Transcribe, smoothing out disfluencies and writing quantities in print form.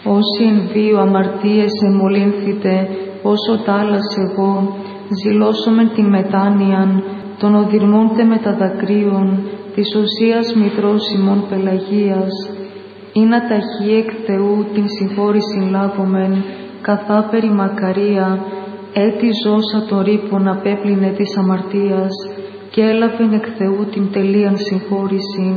Όσοι εν βίου αμαρτίες εμολύνθητε, όσο τάλας εγώ, ζηλώσομεν την μετάνοιαν, των οδυρμών τε μεταδακρίων, της ουσίας μητρός ημών Πελαγίας, ή να ταχύ εκ Θεού την συγχώρησιν λάβομεν, καθά περί μακαρία, έτη ζώσα το ρήπον απέπλυνε της αμαρτίας, και έλαβεν εκ Θεού την τελείαν συγχώρησιν,